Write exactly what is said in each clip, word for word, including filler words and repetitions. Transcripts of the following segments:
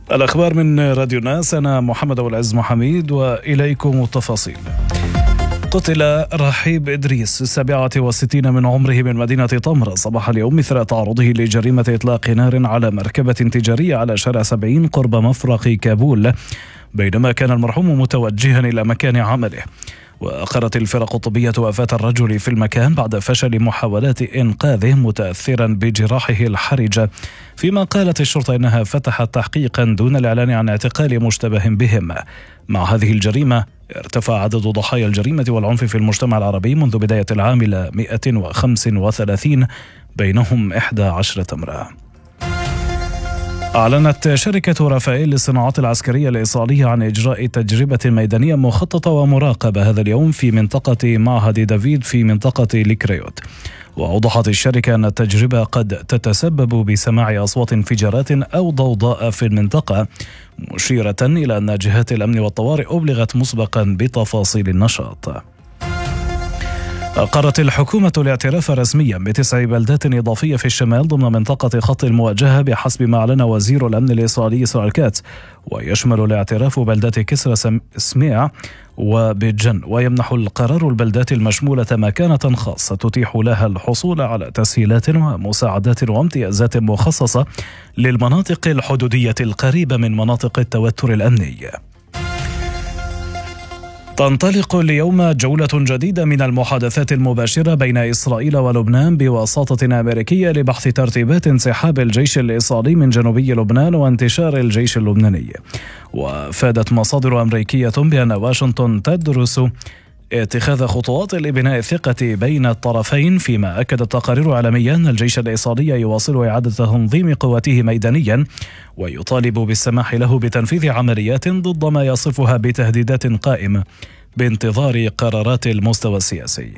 الأخبار من راديو الناس، أنا محمد أبو العز محميد وإليكم التفاصيل. قتل رحيب إدريس السابعة والستين من عمره من مدينة طمرة صباح اليوم مثل تعرضه لجريمة إطلاق نار على مركبة تجارية على شارع سبعين قرب مفرق كابول، بينما كان المرحوم متوجها إلى مكان عمله. وأقرت الفرق الطبية وفاة الرجل في المكان بعد فشل محاولات إنقاذه متأثرا بجراحه الحرجة، فيما قالت الشرطة إنها فتحت تحقيقا دون الإعلان عن اعتقال مشتبه بهم. مع هذه الجريمة ارتفع عدد ضحايا الجريمة والعنف في المجتمع العربي منذ بداية العام إلى مئة وخمسة وثلاثين، بينهم إحدى عشرة امرأة. أعلنت شركة رافائيل للصناعات العسكرية الإيطالية عن إجراء تجربة ميدانية مخططة ومراقبة هذا اليوم في منطقة معهد دافيد في منطقة ليكريوت. وأوضحت الشركة أن التجربة قد تتسبب بسماع أصوات انفجارات أو ضوضاء في المنطقة، مشيرة إلى أن جهات الأمن والطوارئ أبلغت مسبقا بتفاصيل النشاط. أقرت الحكومة الاعتراف رسميا بتسع بلدات إضافية في الشمال ضمن منطقة خط المواجهة بحسب ما أعلن وزير الأمن الإسرائيلي إسرائيل كاتس، ويشمل الاعتراف بلدات كسرى سميع وبيجن، ويمنح القرار البلدات المشمولة مكانة خاصة تتيح لها الحصول على تسهيلات ومساعدات وامتيازات مخصصة للمناطق الحدودية القريبة من مناطق التوتر الأمني. تنطلق اليوم جولة جديدة من المحادثات المباشرة بين إسرائيل ولبنان بوساطة أمريكية لبحث ترتيبات انسحاب الجيش الإسرائيلي من جنوبي لبنان وانتشار الجيش اللبناني. وفادت مصادر أمريكية بأن واشنطن تدرس اتخاذ خطوات لبناء الثقة بين الطرفين، فيما أكدت تقارير عالمية أن الجيش الإسرائيلي يواصل إعادة تنظيم قواته ميدانيا ويطالب بالسماح له بتنفيذ عمليات ضد ما يصفها بتهديدات قائمة بانتظار قرارات المستوى السياسي.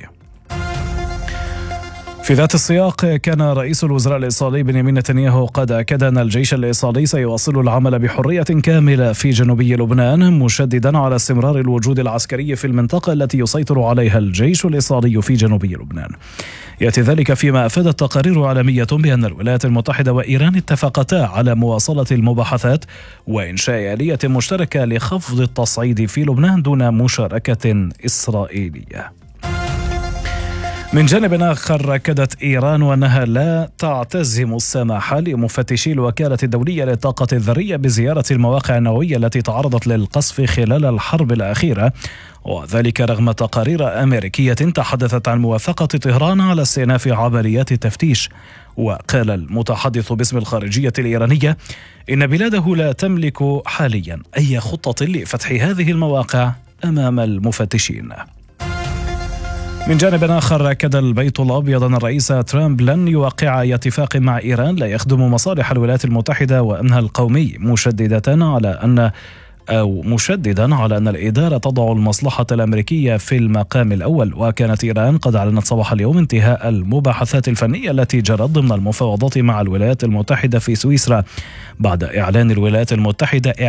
في ذات السياق، كان رئيس الوزراء الإسرائيلي بنيامين نتنياهو قد أكد أن الجيش الإسرائيلي سيواصل العمل بحرية كاملة في جنوبي لبنان، مشددا على استمرار الوجود العسكري في المنطقة التي يسيطر عليها الجيش الإسرائيلي في جنوبي لبنان. يأتي ذلك فيما أفادت تقارير عالمية بأن الولايات المتحدة وإيران اتفقتا على مواصلة المباحثات وإنشاء آلية مشتركة لخفض التصعيد في لبنان دون مشاركة إسرائيلية. من جانب آخر، أكدت إيران أنها لا تعتزم السماح لمفتشي الوكالة الدولية للطاقة الذرية بزيارة المواقع النووية التي تعرضت للقصف خلال الحرب الأخيرة، وذلك رغم تقارير أمريكية تحدثت عن موافقة طهران على استئناف عمليات التفتيش. وقال المتحدث باسم الخارجية الإيرانية إن بلاده لا تملك حاليا أي خطة لفتح هذه المواقع أمام المفتشين. من جانب آخر، أكد البيت الأبيض أن الرئيس ترامب لن يوقع أي اتفاق مع إيران لا يخدم مصالح الولايات المتحدة وأمنها القومي، مشددة على أن أو مشددا على أن الإدارة تضع المصلحة الأمريكية في المقام الأول. وكانت إيران قد أعلنت صباح اليوم انتهاء المباحثات الفنية التي جرت ضمن المفاوضات مع الولايات المتحدة في سويسرا بعد إعلان الولايات المتحدة